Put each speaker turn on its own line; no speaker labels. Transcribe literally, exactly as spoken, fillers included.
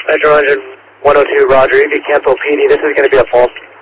Metro Engine one oh two, Roger. If you cancel P D, this is going to be a false